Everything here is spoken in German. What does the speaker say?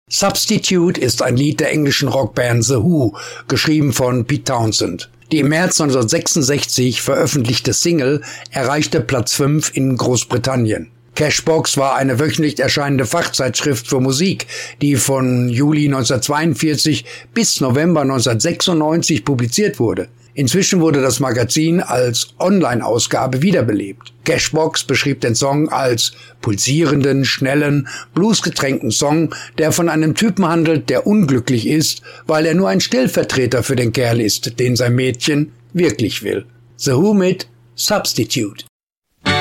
Substitute ist ein Lied der englischen Rockband The Who, geschrieben von Pete Townshend. Die im März 1966 veröffentlichte Single erreichte Platz 5 in Großbritannien. Cashbox war eine wöchentlich erscheinende Fachzeitschrift für Musik, die von Juli 1942 bis November 1996 publiziert wurde. Inzwischen wurde das Magazin als Online-Ausgabe wiederbelebt. Cashbox beschrieb den Song als pulsierenden, schnellen, bluesgetränkten Song, der von einem Typen handelt, der unglücklich ist, weil er nur ein Stellvertreter für den Kerl ist, den sein Mädchen wirklich will. The Who mit Substitute.